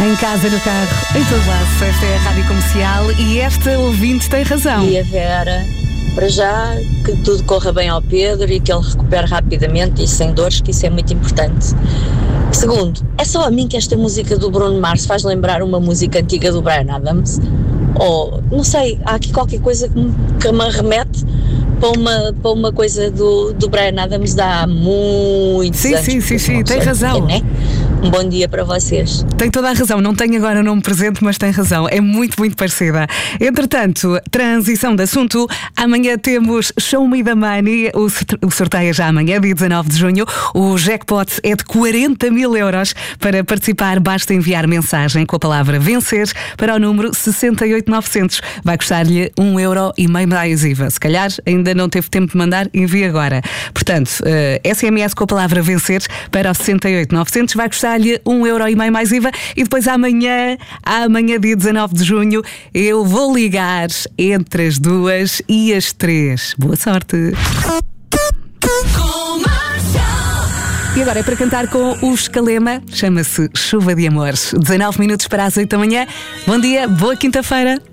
Em casa, no carro, em todo lado. Esta é a Rádio Comercial e esta ouvinte tem razão. E a Vera, para já, que tudo corra bem ao Pedro e que ele recupere rapidamente e sem dores, que isso é muito importante. Segundo, é só a mim que esta música do Bruno Mars faz lembrar uma música antiga do Bryan Adams? Ou, não sei, há aqui qualquer coisa que me remete para uma coisa do Bryan Adams de há muitos anos. Sim, tem razão. Né? Um bom dia para vocês. Tem toda a razão, não tenho agora o nome presente, mas tem razão, é muito, muito parecida. Entretanto, transição de assunto, amanhã temos Show Me the Money, o sorteio é já amanhã, dia 19 de junho, o jackpot é de 40 mil euros. Para participar basta enviar mensagem com a palavra vencer para o número 68900, vai custar-lhe €1,5 mais IVA, se calhar ainda não teve tempo de mandar, envie agora. Portanto, SMS com a palavra vencer para o 68900, vai custar-lhe €1,5 mais IVA. E depois amanhã, dia 19 de junho, eu vou ligar entre as 2 e as 3. Boa sorte! E agora é para cantar com o Escalema, chama-se Chuva de Amores. 19 minutos para as 8 da manhã. Bom dia, boa quinta-feira.